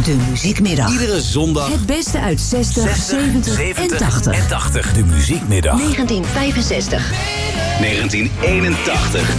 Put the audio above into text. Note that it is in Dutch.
De Muziekmiddag. Iedere zondag. Het beste uit 60, 70 en 80. De Muziekmiddag. 1965. 1981.